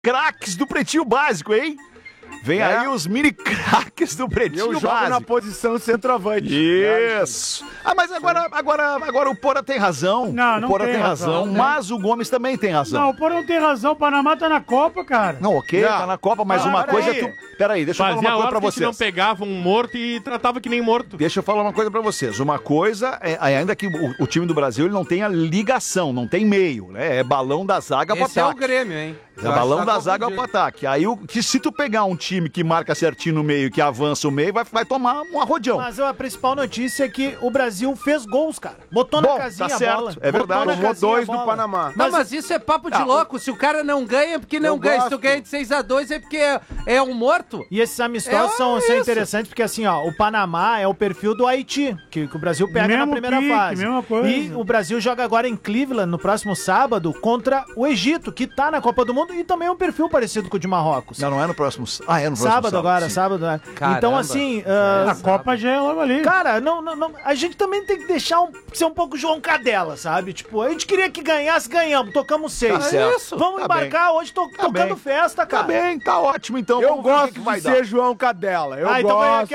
craques do Pretinho Básico, hein? Vem aí os mini craques do Pretinho Básico. Eu jogo na posição centroavante. Isso. Mas agora o Porã tem razão. Não o Porã tem razão, né? mas o Gomes também tem razão. Não, o Porã não tem razão. O Panamá tá na Copa, cara. Não, ok, tá na Copa, mas uma coisa é tu... Peraí, deixa eu falar uma coisa pra vocês. não pegava um morto e tratava que nem morto. Deixa eu falar uma coisa pra vocês. Uma coisa é, ainda que o time do Brasil ele não tenha ligação, não tem meio, né? É balão da zaga pro ataque. Esse é o Grêmio, hein? É balão da zaga pro ataque. Aí, se tu pegar um time que marca certinho no meio, que avança o meio, vai tomar um arrodeão. Mas a principal notícia é que o Brasil fez gols, cara. Botou na casinha tá a certo, bola. é verdade. Tomou 2 do Panamá. Mas isso é papo de louco. Se o cara não ganha, é porque não ganha. Se tu ganha de 6-2, é porque é um morto. E esses amistosos são interessantes, porque assim, ó, o Panamá é o perfil do Haiti, que o Brasil pega na primeira fase. Mesma coisa. E o Brasil joga agora em Cleveland, no próximo sábado, contra o Egito, que tá na Copa do Mundo, e também é um perfil parecido com o de Marrocos. Não é no próximo... é no próximo sábado. Agora, sim. sábado. Né? Caramba. Então, assim... a Copa já é logo ali. Cara, não, a gente também tem que deixar ser um pouco João Cadela, sabe? Tipo, a gente queria que ganhasse, ganhamos, tocamos 6. Tá certo. Vamos embarcar hoje tocando festa, cara. Tá bem, tá ótimo, então. Eu gosto que vai de ser João Cadela. Eu então gosto.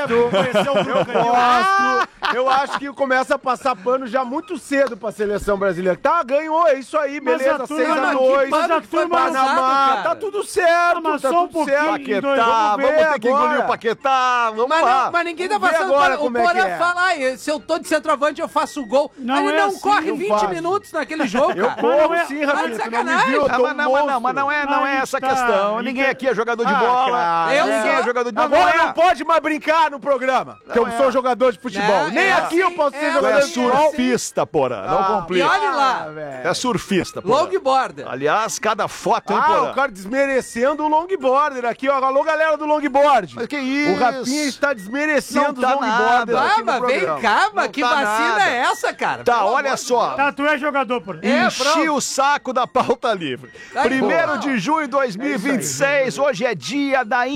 gosto. Eu acho que começa a passar pano já muito cedo pra seleção brasileira. Tá, ganhou, é isso aí, Mas beleza, a turma- 6-2. mas a turma- Panamá, tá tudo certo, Mas tá só um tudo pouquinho, certo. Paquetá, vamos ter que engolir o Paquetá, vamos lá. Mas ninguém tá Vamos ver passando agora para o como é que Porã é. falar. Se eu tô de centroavante, eu faço o gol. Não Ele é não assim, corre eu 20 faço. minutos naquele jogo, Eu cara. corro sim, Tá Rafinha, de tu não me sacanagem. viu, eu tô Mas não é essa a questão. Ninguém aqui é jogador de Ah, bola. cara, Ninguém é jogador de bola. Agora não pode mais brincar no programa, que eu sou jogador de futebol. Não, Nem é aqui eu assim, posso ser é Tu jogador é de futebol. surfista, Porã. Não E complica. olha lá, É surfista, Porã. longboarder. Aliás, cada foto, hein, Ah, Porã? o cara desmerecendo o longboarder aqui, ó. Alô, galera do longboard. Mas que isso? O Rafinha está desmerecendo Não tá os longboarders nada. aqui no mas vem programa. cá, mas Não que tá vacina nada. é essa, cara? Tá, Pelo olha amor só. Tá, tu é jogador, Porã. Enchi o saco da pauta livre. Ai, 1º boa. de junho de 2026, hoje é dia da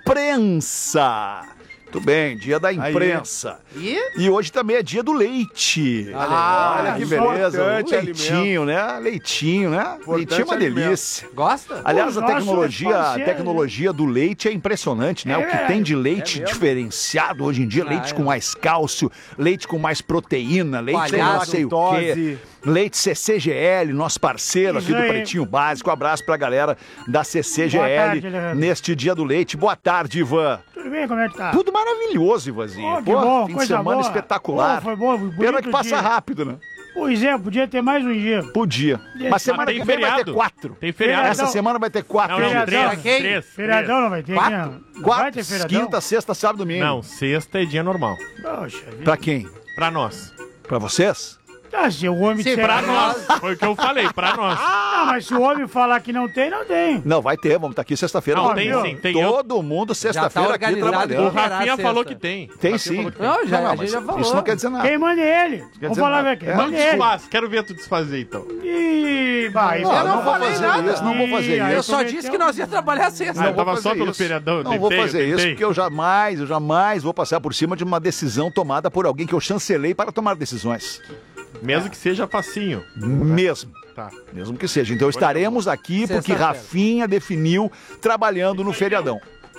imprensa. Muito bem, dia da imprensa. E hoje também é dia do leite. Olha que beleza. importante Leitinho, né? Leitinho, né? Leitinho é uma alimento. delícia. Gosta? Aliás, Os a nossos tecnologia do leite é impressionante, né? O que tem de leite diferenciado hoje em dia, leite com mais cálcio, leite com mais proteína, leite com não sei o quê. lactose. Leite CCGL, nosso parceiro aqui Isso do aí. Pretinho Básico. Um abraço pra galera da Boa CCGL tarde, Alejandro. neste dia do leite. Boa tarde, Ivan. Tudo bem, como é que tá? Tudo maravilhoso, Ivanzinho. Ó, que bom, fim de coisa semana boa. espetacular. Pô, foi bom, bonito Pena que passa dia. rápido, né? Pois é, podia ter mais um dia. Podia. Mas semana tem que vem vai ter feriado. 4. Tem feriado. Essa semana vai ter 4. Não, Feriadão. três. Pra quem? Três. Feriadão não vai ter aqui, não. Não vai ter 4, feriadão? quinta, sexta, sábado, domingo. Não, sexta é dia normal. Poxa vida. Pra quem? Pra nós. Pra vocês? Ah, se o homem Sim, disser... pra nós. Foi o que eu falei, pra nós. Ah, mas se o homem falar que não tem, não tem. Não, vai ter. Vamos estar aqui sexta-feira. Não, Ó, tem viu? sim, tem. Todo mundo sexta-feira aqui organizado. O trabalhando. Rafinha Sexta. falou que tem. Tem Rafinha sim. falou que tem. Não, já, a mas gente já falou. isso não quer dizer nada. Quem manda é ele. quer Vou dizer falar nada. aqui. É. Manda ele. Desfaz. Quero ver tu desfazer, então. Ih, vai. Não, Eu não vou falei fazer nada. isso, não vou fazer Ih, aí isso. Eu só disse que nós ia trabalhar sexta. Ah, Não vou tava só fazer pelo isso. feriadão. Não vou fazer isso, porque eu jamais vou passar por cima de uma decisão tomada por alguém que eu chancelei para tomar decisões. Mesmo que seja facinho. Mesmo. Tá. Mesmo que seja. Então estaremos aqui porque Sexta-feira. Rafinha definiu trabalhando no feriadão.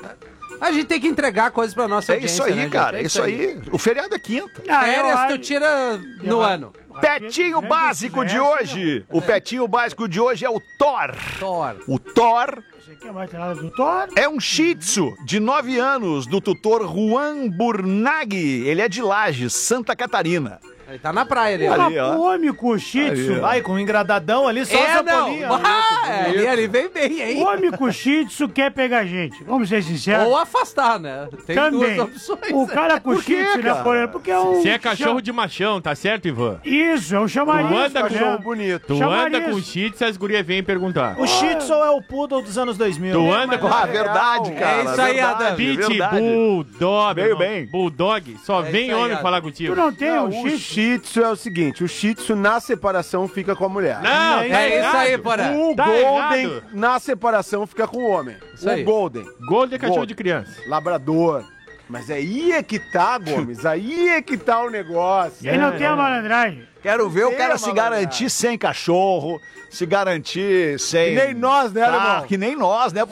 A gente tem que entregar coisas pra nossa É audiência, isso aí, né, gente? cara. É isso aí. O feriado é quinta. Ah, eu Férias acho- tu tira no ano. Petinho básico de hoje. O petinho básico de hoje é o Thor. Thor. O Thor Você quer mais nada do Thor? é um shih tzu de 9 anos do tutor Juan Burnaghi. Ele é de Lages, Santa Catarina. Ele tá na praia ali, ó. Ali, ó. Cômico shih tzu. Ali, ó. Ai, com um engradadão ali, só É, a não. sapolinha. Ali vem bem, hein? Cômico shih tzu quer pegar gente. Vamos ser sinceros. Ou afastar, né? Tem Também. duas opções. O cara com Por quê, shih tzu, né, cara? por exemplo, porque é um... Se é cachorro de machão, tá certo, Ivan? Isso, é um chamariz. Tu anda com né? Cachorro bonito. Tu Chamariz. anda com shih tzu, as gurias vêm perguntar. O Shih Tzu é o poodle dos anos 2000. Tu anda com... Ah, verdade, cara. É isso aí, verdade, Adam. verdade. Pitbull, Dog, Veio bem. Bulldog. Só É vem isso aí, homem Adam. falar Tu contigo. não tem Não, um o shih tzu? shih tzu é o seguinte, o shih tzu na separação fica com a mulher. Não, tá É isso aí, errado. Porã. O Tá Golden errado. na separação fica com o homem. Isso aí. O Golden, Golden é cachorro Golden. de criança. Labrador. Mas aí é que tá, Gomes. Aí é que tá o negócio. E aí não tem a malandragem. Quero ver o Tem cara a se malandragem. garantir sem cachorro, se garantir sem... Que nem nós, né, Tá, alemão? que nem nós, né?